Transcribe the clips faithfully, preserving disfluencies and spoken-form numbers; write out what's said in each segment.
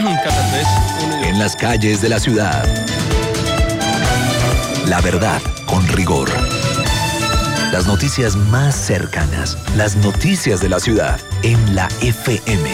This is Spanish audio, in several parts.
En las calles de la ciudad. La verdad con rigor. Las noticias más cercanas. Las noticias de la ciudad en la F M.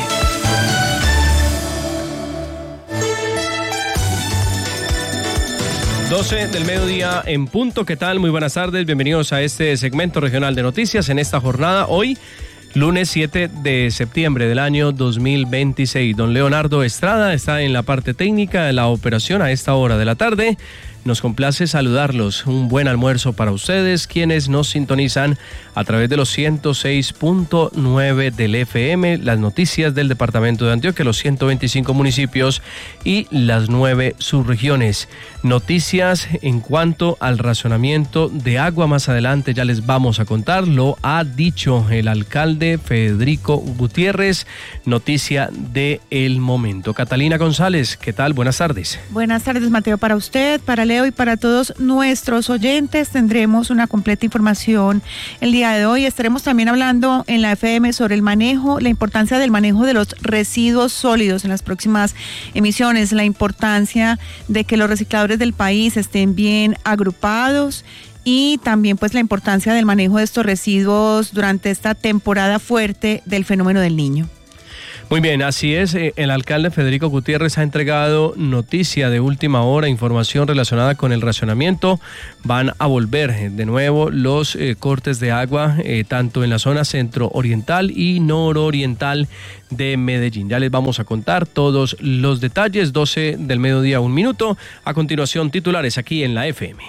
doce del mediodía en punto. ¿Qué tal? Muy buenas tardes. Bienvenidos a este segmento regional de noticias en esta jornada. Hoy, lunes siete de septiembre del año dos mil veintiséis. Don Leonardo Estrada está en la parte técnica de la operación a esta hora de la tarde. Nos complace saludarlos. Un buen almuerzo para ustedes, quienes nos sintonizan a través de los ciento seis punto nueve del F M, las noticias del departamento de Antioquia, los ciento veinticinco municipios y las nueve subregiones. Noticias en cuanto al racionamiento de agua, más adelante ya les vamos a contar, lo ha dicho el alcalde Federico Gutiérrez, noticia de el momento. Catalina González, ¿qué tal? Buenas tardes. Buenas tardes, Mateo, para usted, para Leo y para todos nuestros oyentes. Tendremos una completa información el día de hoy. Estaremos también hablando en la F M sobre el manejo, la importancia del manejo de los residuos sólidos en las próximas emisiones, la importancia de que los recicladores del país estén bien agrupados y también pues la importancia del manejo de estos residuos durante esta temporada fuerte del fenómeno del Niño. Muy bien, así es. El alcalde Federico Gutiérrez ha entregado noticia de última hora, información relacionada con el racionamiento. Van a volver de nuevo los eh, cortes de agua, eh, tanto en la zona centro-oriental y nororiental de Medellín. Ya les vamos a contar todos los detalles. doce del mediodía, un minuto. A continuación, titulares aquí en la F M.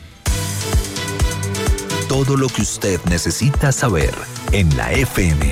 Todo lo que usted necesita saber en la F M.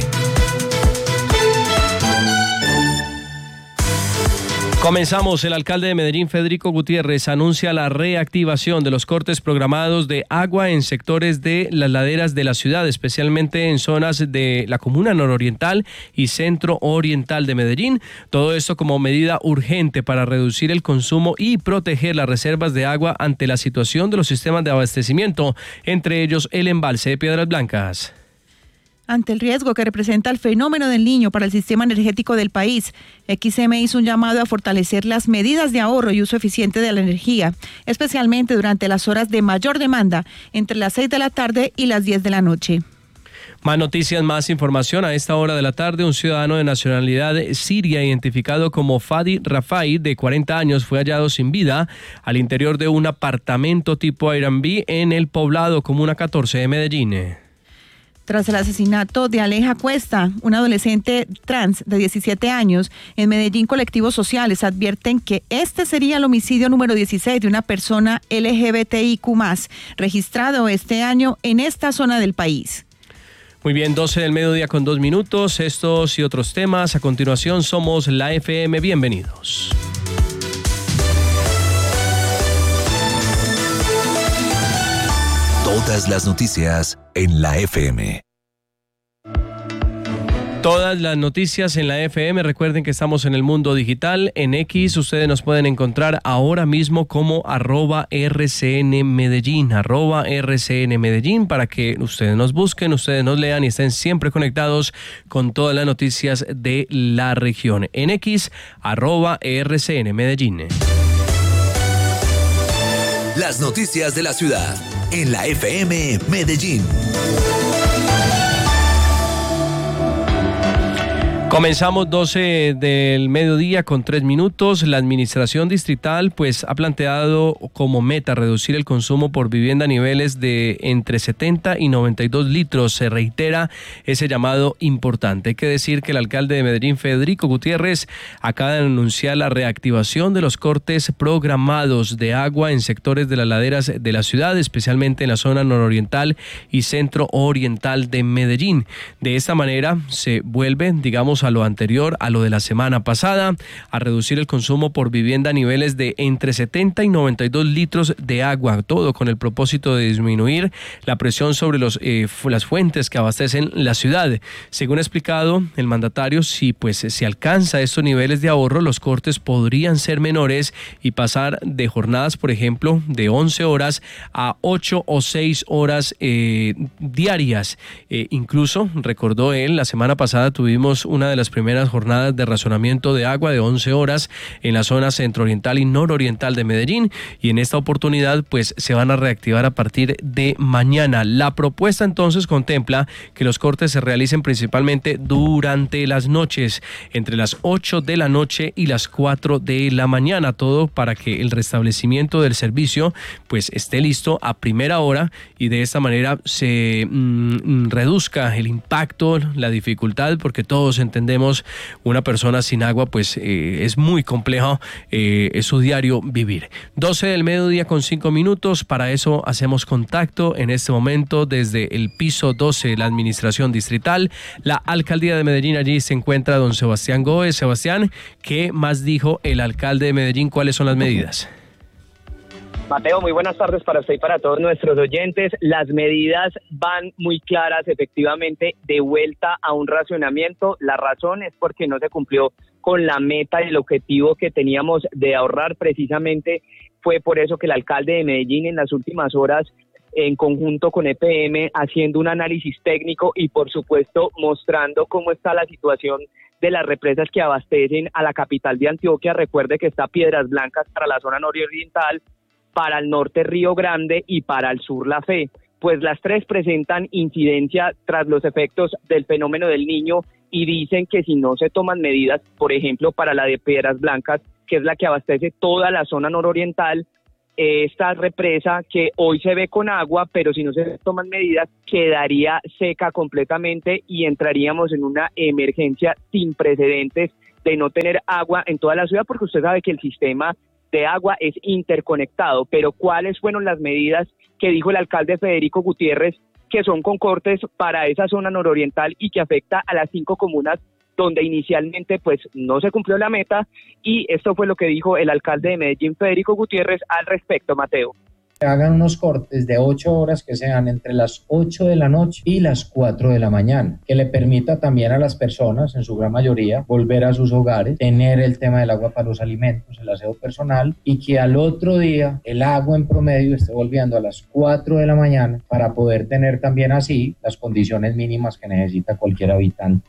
Comenzamos. El alcalde de Medellín, Federico Gutiérrez, anuncia la reactivación de los cortes programados de agua en sectores de las laderas de la ciudad, especialmente en zonas de la comuna nororiental y centro oriental de Medellín. Todo esto como medida urgente para reducir el consumo y proteger las reservas de agua ante la situación de los sistemas de abastecimiento, entre ellos el embalse de Piedras Blancas. Ante el riesgo que representa el fenómeno del Niño para el sistema energético del país, X M hizo un llamado a fortalecer las medidas de ahorro y uso eficiente de la energía, especialmente durante las horas de mayor demanda, entre las seis de la tarde y las diez de la noche. Más noticias, más información. A esta hora de la tarde, un ciudadano de nacionalidad siria identificado como Fadi Rafai, de cuarenta años, fue hallado sin vida al interior de un apartamento tipo Airbnb en el poblado Comuna catorce de Medellín. Tras el asesinato de Aleja Cuesta, una adolescente trans de diecisiete años, en Medellín colectivos sociales advierten que este sería el homicidio número dieciséis de una persona L G B T I Q más, registrado este año en esta zona del país. Muy bien, doce del mediodía con dos minutos. Estos y otros temas. A continuación, somos la F M. Bienvenidos. Todas las noticias en la F M. Todas las noticias en la F M. Recuerden que estamos en el mundo digital. En X ustedes nos pueden encontrar ahora mismo como arroba R C N Medellín, arroba R C N Medellín, para que ustedes nos busquen, ustedes nos lean y estén siempre conectados con todas las noticias de la región. En X, arroba R C N Medellín. Las noticias de la ciudad en la F M Medellín. Comenzamos doce del mediodía con tres minutos. La administración distrital pues ha planteado como meta reducir el consumo por vivienda a niveles de entre setenta y noventa y dos litros. Se reitera ese llamado importante. Hay que decir que el alcalde de Medellín, Federico Gutiérrez, acaba de anunciar la reactivación de los cortes programados de agua en sectores de las laderas de la ciudad, especialmente en la zona nororiental y centro oriental de Medellín. De esta manera se vuelve, digamos, a lo anterior, a lo de la semana pasada, a reducir el consumo por vivienda a niveles de entre setenta y noventa y dos litros de agua, todo con el propósito de disminuir la presión sobre los, eh, las fuentes que abastecen la ciudad. Según ha explicado el mandatario, si pues se alcanza estos niveles de ahorro, los cortes podrían ser menores y pasar de jornadas, por ejemplo, de once horas a ocho o seis horas eh, diarias. Eh, incluso, recordó él, la semana pasada tuvimos una una de las primeras jornadas de racionamiento de agua de once horas en la zona centro-oriental y nororiental de Medellín, y en esta oportunidad pues se van a reactivar a partir de mañana. La propuesta entonces contempla que los cortes se realicen principalmente durante las noches, entre las ocho de la noche y las cuatro de la mañana, todo para que el restablecimiento del servicio pues esté listo a primera hora y de esta manera se mmm, reduzca el impacto, la dificultad, porque todos entendemos una persona sin agua pues eh, es muy complejo, eh, es su diario vivir. doce del mediodía con cinco minutos, para eso hacemos contacto en este momento desde el piso doce de la administración distrital, la alcaldía de Medellín. Allí se encuentra don Sebastián Góez. Sebastián, ¿qué más dijo el alcalde de Medellín? ¿Cuáles son las medidas? Mateo, muy buenas tardes para usted y para todos nuestros oyentes. Las medidas van muy claras, efectivamente, de vuelta a un racionamiento. La razón es porque no se cumplió con la meta y el objetivo que teníamos de ahorrar. Precisamente fue por eso que el alcalde de Medellín en las últimas horas, en conjunto con E P M, haciendo un análisis técnico y por supuesto mostrando cómo está la situación de las represas que abastecen a la capital de Antioquia. Recuerde que está Piedras Blancas para la zona nororiental, para el norte Río Grande y para el sur La Fe. Pues las tres presentan incidencia tras los efectos del fenómeno del Niño y dicen que si no se toman medidas, por ejemplo para la de Piedras Blancas, que es la que abastece toda la zona nororiental, esta represa que hoy se ve con agua, pero si no se toman medidas quedaría seca completamente y entraríamos en una emergencia sin precedentes de no tener agua en toda la ciudad, porque usted sabe que el sistema de agua es interconectado. Pero ¿cuáles fueron las medidas que dijo el alcalde Federico Gutiérrez, que son con cortes para esa zona nororiental y que afecta a las cinco comunas donde inicialmente pues no se cumplió la meta? Y esto fue lo que dijo el alcalde de Medellín, Federico Gutiérrez, al respecto, Mateo. Hagan unos cortes de ocho horas que sean entre las ocho de la noche y las cuatro de la mañana, que le permita también a las personas, en su gran mayoría, volver a sus hogares, tener el tema del agua para los alimentos, el aseo personal, y que al otro día el agua en promedio esté volviendo a las cuatro de la mañana para poder tener también así las condiciones mínimas que necesita cualquier habitante.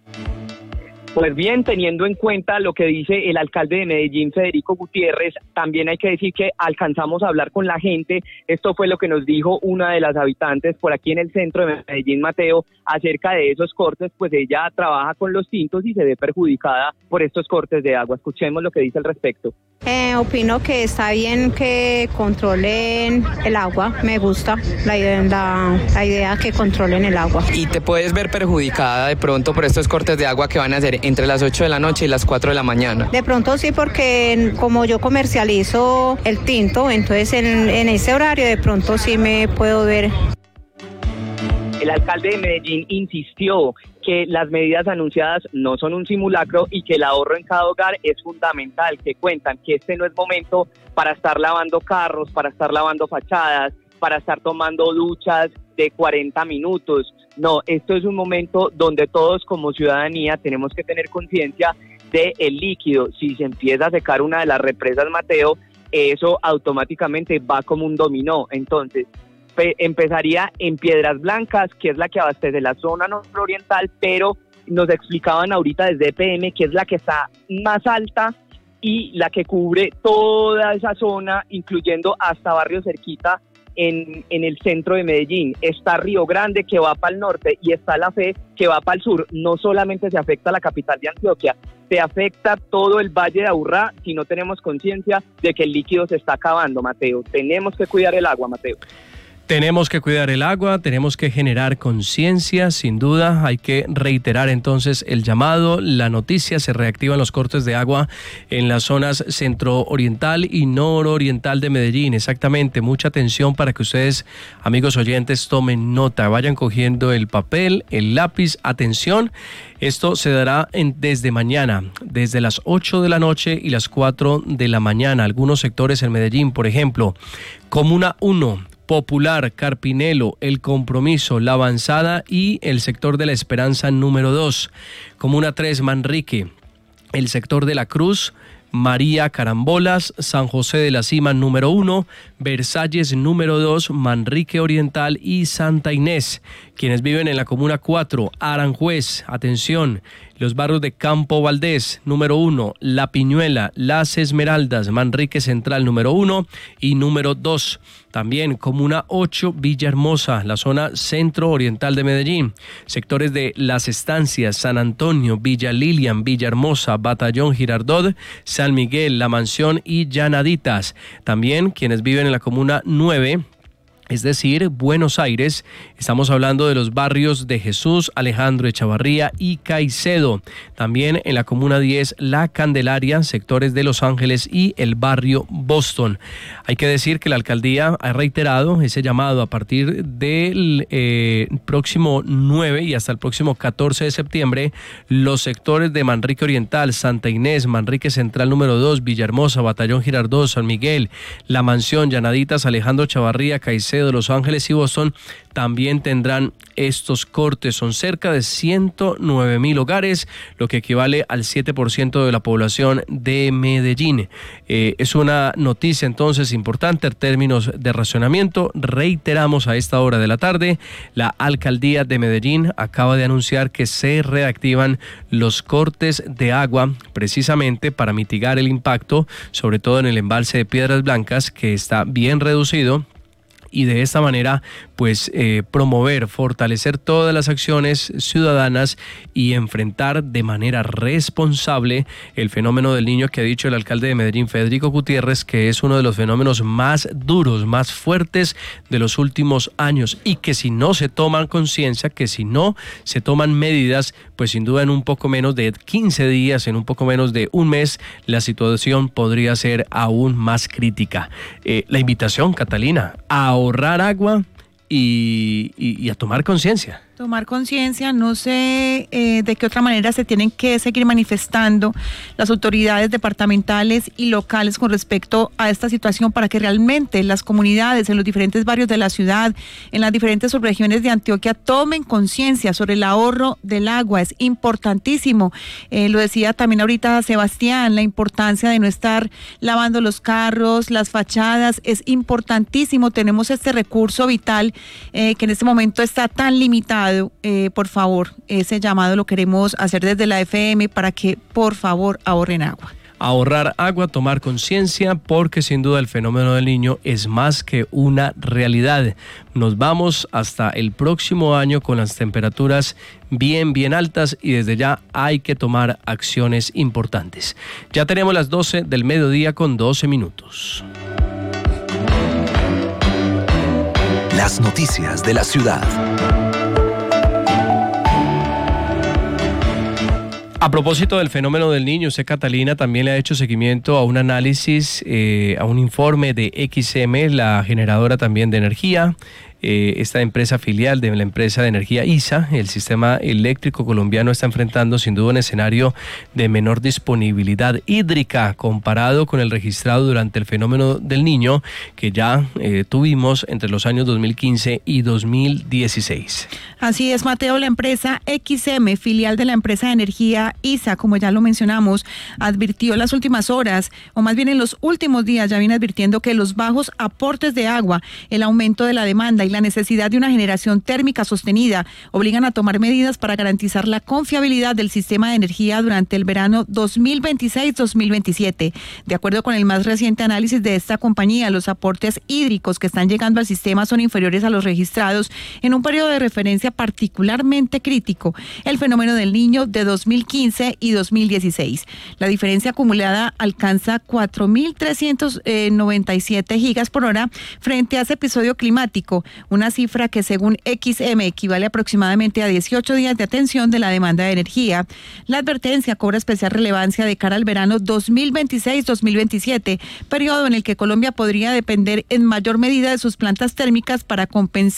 Pues bien, teniendo en cuenta lo que dice el alcalde de Medellín, Federico Gutiérrez, también hay que decir que alcanzamos a hablar con la gente. Esto fue lo que nos dijo una de las habitantes por aquí en el centro de Medellín, Mateo, acerca de esos cortes. Pues ella trabaja con los tintos y se ve perjudicada por estos cortes de agua. Escuchemos lo que dice al respecto. Eh, opino que está bien que controlen el agua. Me gusta la idea, la, la idea que controlen el agua. ¿Y te puedes ver perjudicada de pronto por estos cortes de agua que van a hacer entre las ocho de la noche y las cuatro de la mañana? De pronto sí, porque como yo comercializo el tinto, entonces en, en ese horario de pronto sí me puedo ver. El alcalde de Medellín insistió que las medidas anunciadas no son un simulacro y que el ahorro en cada hogar es fundamental, que cuentan que este no es momento para estar lavando carros, para estar lavando fachadas, para estar tomando duchas de cuarenta minutos. No, esto es un momento donde todos como ciudadanía tenemos que tener conciencia del líquido. Si se empieza a secar una de las represas, Mateo, eso automáticamente va como un dominó. Entonces, empezaría en Piedras Blancas, que es la que abastece la zona nororiental, pero nos explicaban ahorita desde E P M que es la que está más alta y la que cubre toda esa zona, incluyendo hasta barrio cerquita en, en el centro de Medellín. Está Río Grande, que va para el norte, y está La Fe, que va para el sur. No solamente se afecta a la capital de Antioquia, se afecta todo el Valle de Aburrá si no tenemos conciencia de que el líquido se está acabando, Mateo. Tenemos que cuidar el agua, Mateo. Tenemos que cuidar el agua, tenemos que generar conciencia, sin duda. Hay que reiterar entonces el llamado, la noticia: se reactivan los cortes de agua en las zonas centro-oriental y nororiental de Medellín. Exactamente, mucha atención para que ustedes, amigos oyentes, tomen nota, vayan cogiendo el papel, el lápiz. Atención, esto se dará en, desde mañana, desde las ocho de la noche y las cuatro de la mañana. Algunos sectores en Medellín, por ejemplo, Comuna uno, Popular, Carpinelo, El Compromiso, La Avanzada y el sector de La Esperanza número dos. Comuna tres, Manrique, el sector de La Cruz, María Carambolas, San José de la Cima número uno, Versalles número dos, Manrique Oriental y Santa Inés. Quienes viven en la Comuna cuatro, Aranjuez, atención, los barrios de Campo Valdés, número uno, La Piñuela, Las Esmeraldas, Manrique Central, número uno y número dos. También Comuna ocho, Villahermosa, la zona centro-oriental de Medellín. Sectores de Las Estancias, San Antonio, Villa Lilian, Villahermosa, Batallón Girardot, San Miguel, La Mansión y Llanaditas. También quienes viven en la Comuna nueve, es decir, Buenos Aires, estamos hablando de los barrios de Jesús, Alejandro Echavarría y Caicedo. También en la Comuna diez, La Candelaria, sectores de Los Ángeles y el barrio Boston. Hay que decir que la alcaldía ha reiterado ese llamado a partir del eh, próximo nueve y hasta el próximo catorce de septiembre. Los sectores de Manrique Oriental, Santa Inés, Manrique Central número dos, Villahermosa, Batallón Girardot, San Miguel, La Mansión, Llanaditas, Alejandro Echavarría, Caicedo, de Los Ángeles y Boston también tendrán estos cortes. Son cerca de ciento nueve mil hogares, lo que equivale al siete por ciento de la población de Medellín. Eh, es una noticia entonces importante en términos de racionamiento. Reiteramos a esta hora de la tarde, la alcaldía de Medellín acaba de anunciar que se reactivan los cortes de agua precisamente para mitigar el impacto, sobre todo en el embalse de Piedras Blancas, que está bien reducido. Y de esta manera, pues, eh, promover, fortalecer todas las acciones ciudadanas y enfrentar de manera responsable el fenómeno del Niño, que ha dicho el alcalde de Medellín, Federico Gutiérrez, que es uno de los fenómenos más duros, más fuertes de los últimos años, y que si no se toman conciencia, que si no se toman medidas, pues sin duda en un poco menos de quince días, en un poco menos de un mes, la situación podría ser aún más crítica. Eh, la invitación, Catalina, a ahorrar agua y, y, y a tomar conciencia. Tomar conciencia, no sé eh, de qué otra manera se tienen que seguir manifestando las autoridades departamentales y locales con respecto a esta situación para que realmente las comunidades en los diferentes barrios de la ciudad, en las diferentes subregiones de Antioquia, tomen conciencia sobre el ahorro del agua. Es importantísimo, eh, lo decía también ahorita Sebastián, la importancia de no estar lavando los carros, las fachadas, es importantísimo. Tenemos este recurso vital eh, que en este momento está tan limitado. Eh, por favor, ese llamado lo queremos hacer desde la F M para que por favor ahorren agua. Ahorrar agua, tomar conciencia, porque sin duda el fenómeno del Niño es más que una realidad. Nos vamos hasta el próximo año con las temperaturas bien, bien altas, y desde ya hay que tomar acciones importantes. Ya tenemos las doce del mediodía con doce minutos. Las noticias de la ciudad. A propósito del fenómeno del Niño, usted, Catalina, también le ha hecho seguimiento a un análisis, eh, a un informe de X M, la generadora también de energía, eh, esta empresa filial de la empresa de energía I S A. El sistema eléctrico colombiano está enfrentando sin duda un escenario de menor disponibilidad hídrica comparado con el registrado durante el fenómeno del Niño que ya eh, tuvimos entre los años dos mil quince y dos mil dieciséis. Así es, Mateo. La empresa X M, filial de la empresa de energía I S A, como ya lo mencionamos, advirtió en las últimas horas, o más bien en los últimos días, ya viene advirtiendo que los bajos aportes de agua, el aumento de la demanda y la necesidad de una generación térmica sostenida obligan a tomar medidas para garantizar la confiabilidad del sistema de energía durante el verano dos mil veintiséis dos mil veintisiete. De acuerdo con el más reciente análisis de esta compañía, los aportes hídricos que están llegando al sistema son inferiores a los registrados en un periodo de referencia particularmente crítico, el fenómeno del Niño de dos mil quince y dos mil dieciséis. La diferencia acumulada alcanza cuatro mil trescientos noventa y siete gigas por hora frente a ese episodio climático, una cifra que según X M equivale aproximadamente a dieciocho días de atención de la demanda de energía. La advertencia cobra especial relevancia de cara al verano dos mil veintiséis dos mil veintisiete, periodo en el que Colombia podría depender en mayor medida de sus plantas térmicas para compensar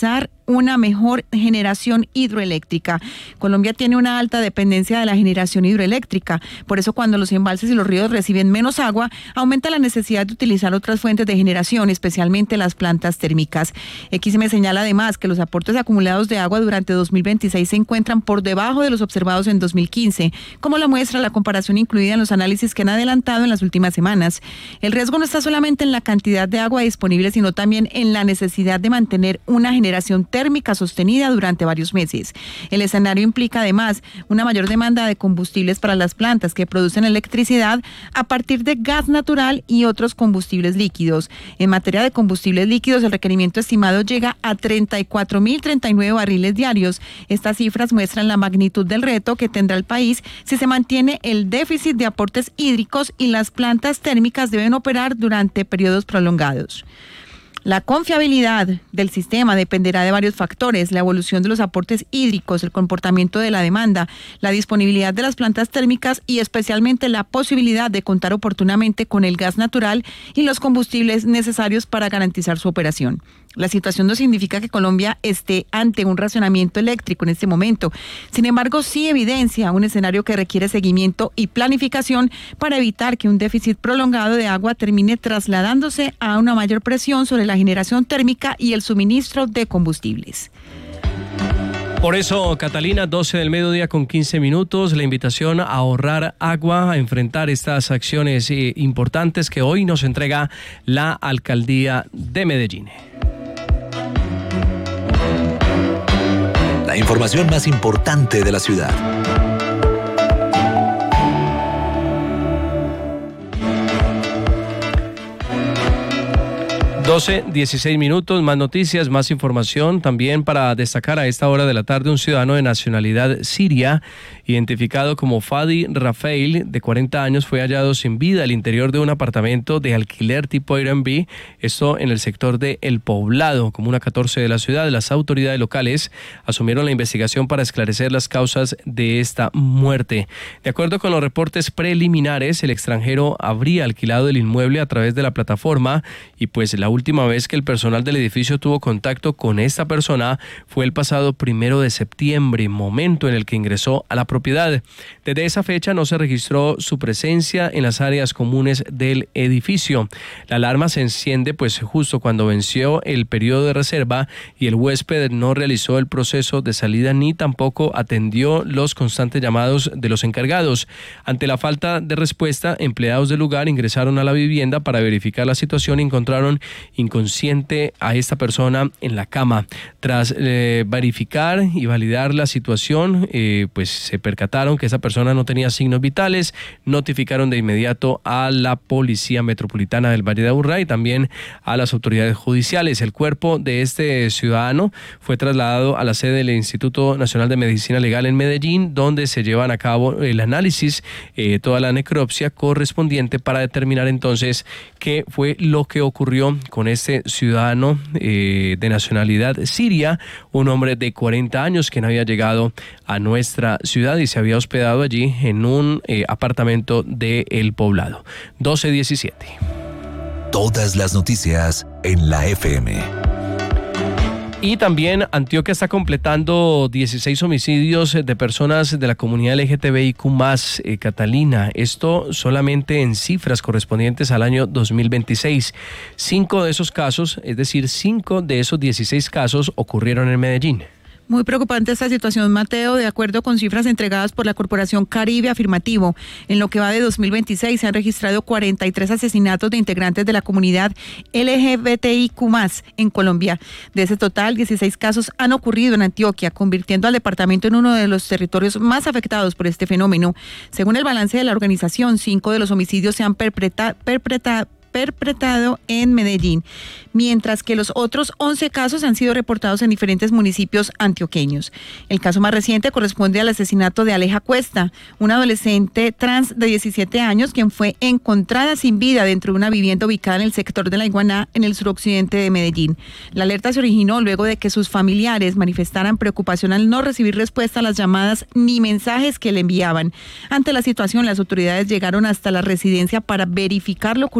una mejor generación hidroeléctrica. Colombia tiene una alta dependencia de la generación hidroeléctrica, por eso cuando los embalses y los ríos reciben menos agua, aumenta la necesidad de utilizar otras fuentes de generación, especialmente las plantas térmicas. X M señala además que los aportes acumulados de agua durante dos mil veintiséis se encuentran por debajo de los observados en dos mil quince, como lo muestra la comparación incluida en los análisis que han adelantado en las últimas semanas. El riesgo no está solamente en la cantidad de agua disponible, sino también en la necesidad de mantener una generación térmica sostenida durante varios meses. El escenario implica además una mayor demanda de combustibles para las plantas que producen electricidad a partir de gas natural y otros combustibles líquidos. En materia de combustibles líquidos, el requerimiento estimado llega a treinta y cuatro mil treinta y nueve barriles diarios. Estas cifras muestran la magnitud del reto que tendrá el país si se mantiene el déficit de aportes hídricos y las plantas térmicas deben operar durante periodos prolongados. La confiabilidad del sistema dependerá de varios factores: la evolución de los aportes hídricos, el comportamiento de la demanda, la disponibilidad de las plantas térmicas y especialmente la posibilidad de contar oportunamente con el gas natural y los combustibles necesarios para garantizar su operación. La situación no significa que Colombia esté ante un racionamiento eléctrico en este momento. Sin embargo, sí evidencia un escenario que requiere seguimiento y planificación para evitar que un déficit prolongado de agua termine trasladándose a una mayor presión sobre la generación térmica y el suministro de combustibles. Por eso, Catalina, doce del mediodía con quince minutos, la invitación a ahorrar agua, a enfrentar estas acciones eh, importantes que hoy nos entrega la Alcaldía de Medellín. La información más importante de la ciudad. doce, dieciséis minutos, más noticias, más información. También para destacar a esta hora de la tarde, un ciudadano de nacionalidad siria, identificado como Fadi Rafael, de cuarenta años, fue hallado sin vida al interior de un apartamento de alquiler tipo Airbnb, esto en el sector de El Poblado, comuna catorce de la ciudad. Las autoridades locales asumieron la investigación para esclarecer las causas de esta muerte. De acuerdo con los reportes preliminares, el extranjero habría alquilado el inmueble a través de la plataforma y pues la última vez que el personal del edificio tuvo contacto con esta persona fue el pasado primero de septiembre, momento en el que ingresó a la propiedad. Desde esa fecha no se registró su presencia en las áreas comunes del edificio. La alarma se enciende pues justo cuando venció el periodo de reserva y el huésped no realizó el proceso de salida ni tampoco atendió los constantes llamados de los encargados. Ante la falta de respuesta, empleados del lugar ingresaron a la vivienda para verificar la situación y encontraron inconsciente a esta persona en la cama. Tras eh, verificar y validar la situación, eh, pues se percataron que esa persona no tenía signos vitales, notificaron de inmediato a la Policía Metropolitana del Valle de Aburrá y también a las autoridades judiciales. El cuerpo de este ciudadano fue trasladado a la sede del Instituto Nacional de Medicina Legal en Medellín, donde se llevan a cabo el análisis, eh, toda la necropsia correspondiente para determinar entonces qué fue lo que ocurrió con este ciudadano eh, de nacionalidad siria, un hombre de cuarenta años que no había llegado a nuestra ciudad y se había hospedado allí en un eh, apartamento de El Poblado. doce diecisiete. Todas las noticias en la F M. Y también Antioquia está completando dieciséis homicidios de personas de la comunidad L G T B I Q más, eh, Catalina. Esto solamente en cifras correspondientes al año dos mil veintiséis. Cinco de esos casos, es decir, cinco de esos dieciséis casos ocurrieron en Medellín. Muy preocupante esta situación, Mateo. De acuerdo con cifras entregadas por la Corporación Caribe Afirmativo, en lo que va de dos mil veintiséis se han registrado cuarenta y tres asesinatos de integrantes de la comunidad L G B T I Q más, en Colombia. De ese total, dieciséis casos han ocurrido en Antioquia, convirtiendo al departamento en uno de los territorios más afectados por este fenómeno. Según el balance de la organización, cinco de los homicidios se han perpetrado perpetrado en Medellín, mientras que los otros once casos han sido reportados en diferentes municipios antioqueños. El caso más reciente corresponde al asesinato de Aleja Cuesta, una adolescente trans de diecisiete años, quien fue encontrada sin vida dentro de una vivienda ubicada en el sector de La Iguaná, en el suroccidente de Medellín. La alerta se originó luego de que sus familiares manifestaran preocupación al no recibir respuesta a las llamadas ni mensajes que le enviaban. Ante la situación, las autoridades llegaron hasta la residencia para verificar lo ocurrido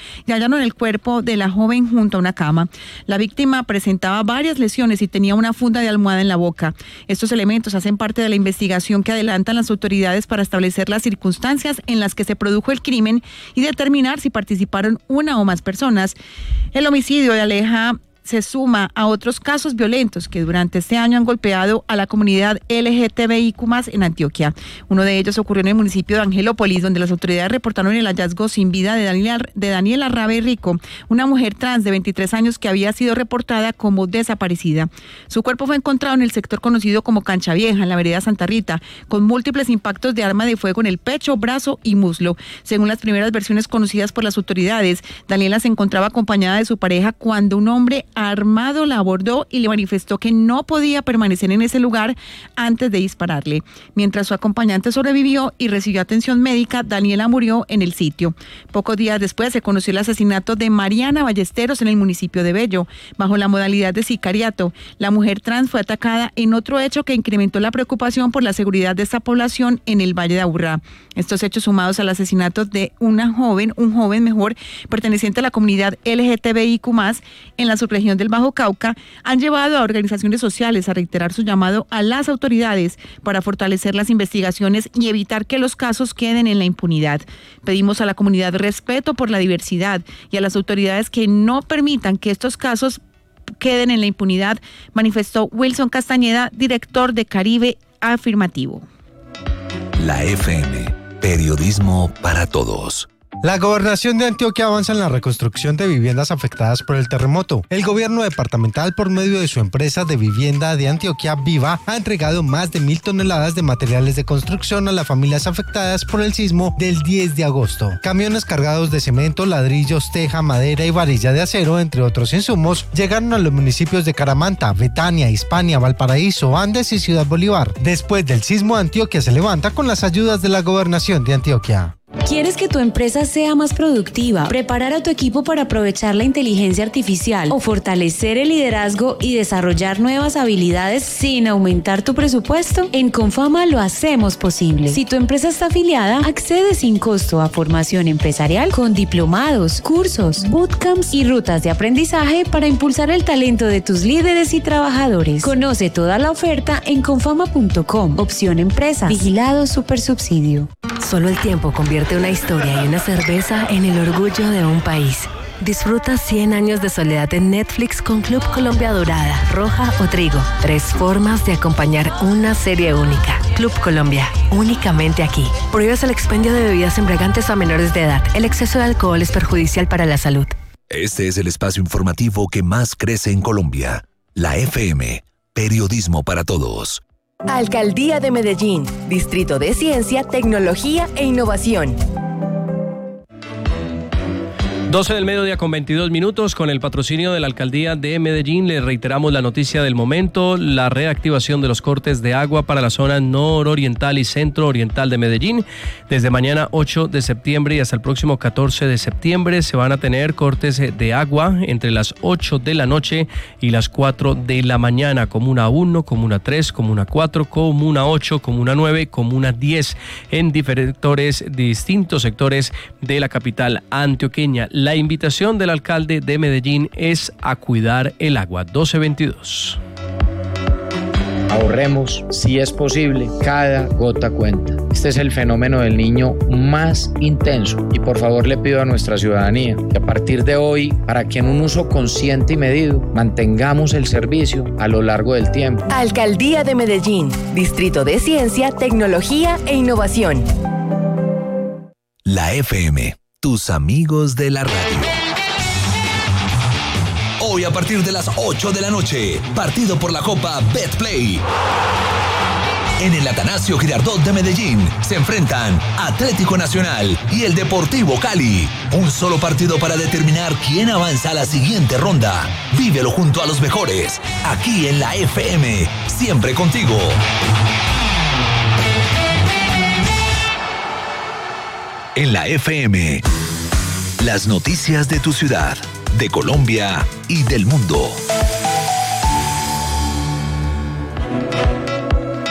y hallaron el cuerpo de la joven junto a una cama. La víctima presentaba varias lesiones y tenía una funda de almohada en la boca. Estos elementos hacen parte de la investigación que adelantan las autoridades para establecer las circunstancias en las que se produjo el crimen y determinar si participaron una o más personas. El homicidio de Aleja se suma a otros casos violentos que durante este año han golpeado a la comunidad L G T B I Q más, en Antioquia. Uno de ellos ocurrió en el municipio de Angelópolis, donde las autoridades reportaron el hallazgo sin vida de Daniela, de Daniela Rabe Rico, una mujer trans de veintitrés años que había sido reportada como desaparecida. Su cuerpo fue encontrado en el sector conocido como Cancha Vieja, en la vereda Santa Rita, con múltiples impactos de arma de fuego en el pecho, brazo y muslo. Según las primeras versiones conocidas por las autoridades, Daniela se encontraba acompañada de su pareja cuando un hombre armado la abordó y le manifestó que no podía permanecer en ese lugar antes de dispararle. Mientras su acompañante sobrevivió y recibió atención médica, Daniela murió en el sitio. Pocos días después se conoció el asesinato de Mariana Ballesteros en el municipio de Bello, bajo la modalidad de sicariato. La mujer trans fue atacada en otro hecho que incrementó la preocupación por la seguridad de esta población en el Valle de Aburrá. Estos hechos, sumados al asesinato de una joven, un joven mejor, perteneciente a la comunidad L G T B I Q más, en la subregión del Bajo Cauca, han llevado a organizaciones sociales a reiterar su llamado a las autoridades para fortalecer las investigaciones y evitar que los casos queden en la impunidad. Pedimos a la comunidad respeto por la diversidad y a las autoridades que no permitan que estos casos queden en la impunidad, manifestó Wilson Castañeda, director de Caribe Afirmativo. La F M, periodismo para todos. La Gobernación de Antioquia avanza en la reconstrucción de viviendas afectadas por el terremoto. El gobierno departamental, por medio de su empresa de vivienda de Antioquia, Viva, ha entregado más de mil toneladas de materiales de construcción a las familias afectadas por el sismo del diez de agosto. Camiones cargados de cemento, ladrillos, teja, madera y varilla de acero, entre otros insumos, llegaron a los municipios de Caramanta, Betania, Hispania, Valparaíso, Andes y Ciudad Bolívar. Después del sismo, Antioquia se levanta con las ayudas de la Gobernación de Antioquia. ¿Quieres que tu empresa sea más productiva, preparar a tu equipo para aprovechar la inteligencia artificial o fortalecer el liderazgo y desarrollar nuevas habilidades sin aumentar tu presupuesto? En Confama lo hacemos posible. Si tu empresa está afiliada, accede sin costo a formación empresarial con diplomados, cursos, bootcamps y rutas de aprendizaje para impulsar el talento de tus líderes y trabajadores. Conoce toda la oferta en confama punto com. Opción Empresa. Vigilado Supersubsidio. Solo el tiempo convierte una historia y una cerveza en el orgullo de un país. Disfruta cien años de soledad en Netflix con Club Colombia Dorada, Roja o Trigo. Tres formas de acompañar una serie única. Club Colombia, únicamente aquí. Prohíbes el expendio de bebidas embriagantes a menores de edad. El exceso de alcohol es perjudicial para la salud. Este es el espacio informativo que más crece en Colombia. La F M, periodismo para todos. Alcaldía de Medellín, Distrito de Ciencia, Tecnología e Innovación. doce del mediodía con veintidós minutos, con el patrocinio de la Alcaldía de Medellín. Les reiteramos la noticia del momento: la reactivación de los cortes de agua para la zona nororiental y centro-oriental de Medellín. Desde mañana ocho de septiembre y hasta el próximo catorce de septiembre se van a tener cortes de agua entre las ocho de la noche y las cuatro de la mañana. Comuna uno, Comuna tres, Comuna cuatro, Comuna ocho, Comuna nueve, Comuna diez, en diferentes distintos sectores de la capital antioqueña. La invitación del alcalde de Medellín es a cuidar el agua. doce veintidós. Ahorremos, si es posible, cada gota cuenta. Este es el fenómeno del niño más intenso y por favor le pido a nuestra ciudadanía que a partir de hoy, para que en un uso consciente y medido, mantengamos el servicio a lo largo del tiempo. Alcaldía de Medellín, Distrito de Ciencia, Tecnología e Innovación. La F M, tus amigos de la radio. Hoy a partir de las ocho de la noche, partido por la Copa Betplay. En el Atanasio Girardot de Medellín se enfrentan Atlético Nacional y el Deportivo Cali. Un solo partido para determinar quién avanza a la siguiente ronda. Vívelo junto a los mejores, aquí en la F M, siempre contigo. En la F M, las noticias de tu ciudad, de Colombia y del mundo.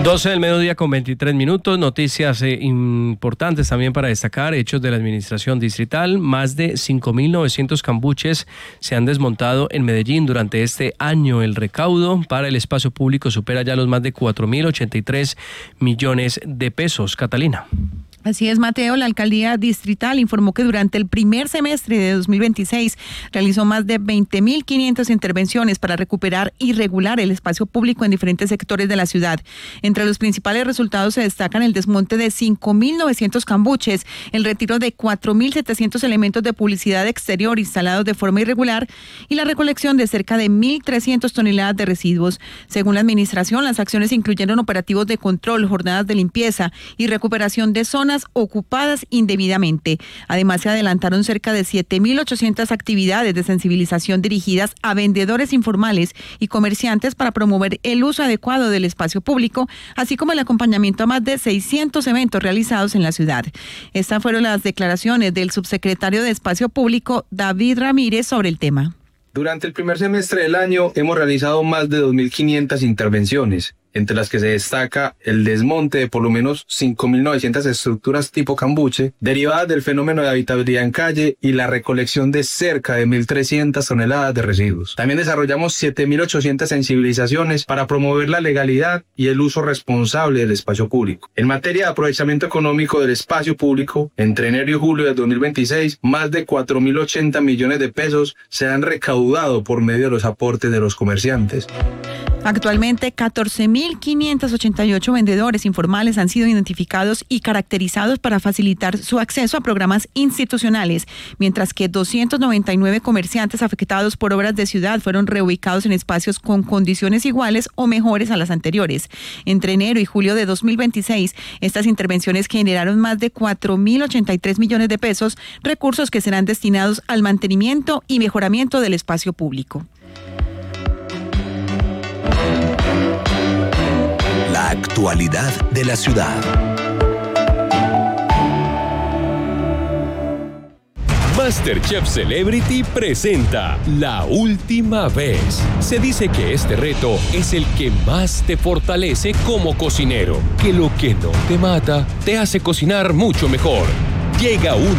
doce del mediodía con veintitrés minutos, noticias eh, importantes también para destacar, hechos de la administración distrital. Más de cinco mil novecientos cambuches se han desmontado en Medellín durante este año. El recaudo para el espacio público supera ya los más de cuatro mil ochenta y tres millones de pesos. Catalina. Así es, Mateo. La alcaldía distrital informó que durante el primer semestre de dos mil veintiséis realizó más de veinte mil quinientas intervenciones para recuperar y regular el espacio público en diferentes sectores de la ciudad. Entre los principales resultados se destacan el desmonte de cinco mil novecientos cambuches, el retiro de cuatro mil setecientos elementos de publicidad exterior instalados de forma irregular y la recolección de cerca de mil trescientas toneladas de residuos. Según la administración, las acciones incluyeron operativos de control, jornadas de limpieza y recuperación de zonas ocupadas indebidamente. Además, se adelantaron cerca de siete mil ochocientas actividades de sensibilización dirigidas a vendedores informales y comerciantes para promover el uso adecuado del espacio público, así como el acompañamiento a más de seiscientos eventos realizados en la ciudad. Estas fueron las declaraciones del subsecretario de Espacio Público, David Ramírez, sobre el tema. Durante el primer semestre del año hemos realizado más de dos mil quinientas intervenciones, entre las que se destaca el desmonte de por lo menos cinco mil novecientas estructuras tipo cambuche, derivadas del fenómeno de habitabilidad en calle y la recolección de cerca de mil trescientas toneladas de residuos. También desarrollamos siete mil ochocientas sensibilizaciones para promover la legalidad y el uso responsable del espacio público. En materia de aprovechamiento económico del espacio público, entre enero y julio de dos mil veintiséis, más de cuatro mil ochenta millones de pesos se han recaudado por medio de los aportes de los comerciantes. Actualmente, catorce mil quinientos ochenta y ocho vendedores informales han sido identificados y caracterizados para facilitar su acceso a programas institucionales, mientras que doscientos noventa y nueve comerciantes afectados por obras de ciudad fueron reubicados en espacios con condiciones iguales o mejores a las anteriores. Entre enero y julio de dos mil veintiséis, estas intervenciones generaron más de cuatro mil ochenta y tres millones de pesos, recursos que serán destinados al mantenimiento y mejoramiento del espacio público. La actualidad de la ciudad. MasterChef Celebrity presenta La Última Vez. Se dice que este reto es el que más te fortalece como cocinero, que lo que no te mata te hace cocinar mucho mejor. Llega un